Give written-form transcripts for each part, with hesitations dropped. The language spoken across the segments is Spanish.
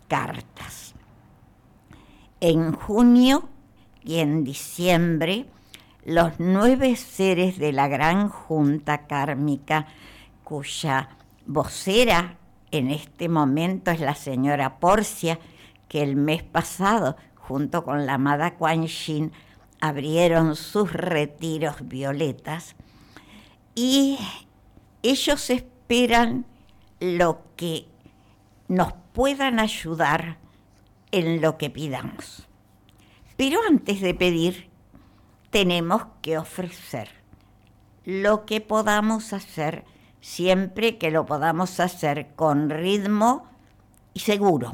cartas. En junio y en diciembre, los 9 seres de la gran junta kármica, cuya vocera en este momento es la señora Porcia, que el mes pasado, junto con la amada Kuan Yin, abrieron sus retiros violetas, y ellos esperan lo que nos puedan ayudar en lo que pidamos. Pero antes de pedir, tenemos que ofrecer lo que podamos hacer, siempre que lo podamos hacer con ritmo y seguro.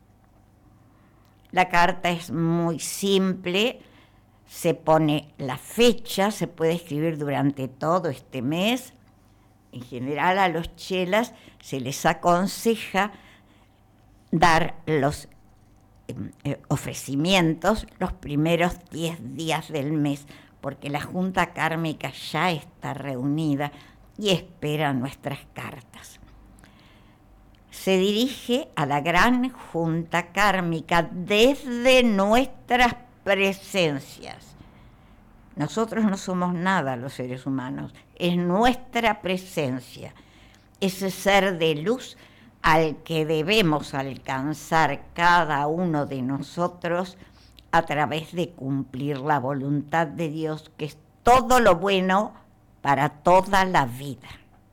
La carta es muy simple, se pone la fecha, se puede escribir durante todo este mes. En general a los chelas se les aconseja dar los ofrecimientos los primeros 10 días del mes, porque la junta kármica ya está reunida y espera nuestras cartas. Se dirige a la gran junta kármica desde nuestras presencias. Nosotros no somos nada los seres humanos, es nuestra presencia, ese ser de luz al que debemos alcanzar cada uno de nosotros a través de cumplir la voluntad de Dios, que es todo lo bueno para toda la vida.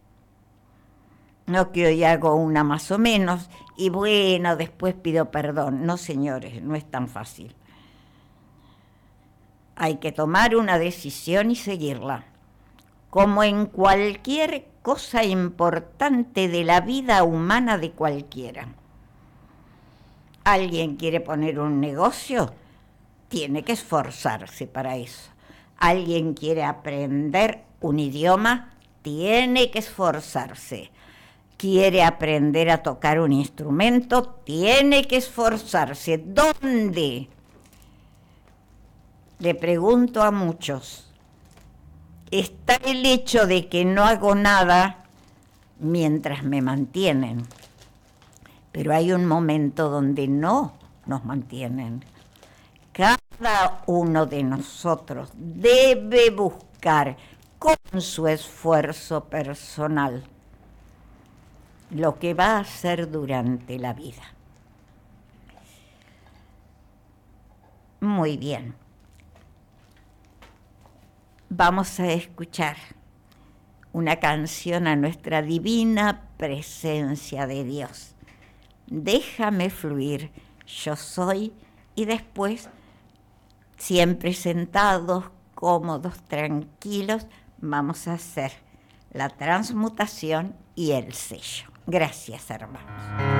No que hoy hago una más o menos y bueno, después pido perdón. No, señores, no es tan fácil. Hay que tomar una decisión y seguirla. Como en cualquier cosa importante de la vida humana de cualquiera. ¿Alguien quiere poner un negocio? Tiene que esforzarse para eso. ¿Alguien quiere aprender un idioma? Tiene que esforzarse. ¿Quiere aprender a tocar un instrumento? Tiene que esforzarse. ¿Dónde? Le pregunto a muchos. Está el hecho de que no hago nada mientras me mantienen. Pero hay un momento donde no nos mantienen. Cada uno de nosotros debe buscar con su esfuerzo personal lo que va a hacer durante la vida. Muy bien. Vamos a escuchar una canción a nuestra divina presencia de Dios. Déjame fluir, yo soy, y después, siempre sentados, cómodos, tranquilos, vamos a hacer la transmutación y el sello. Gracias, hermanos.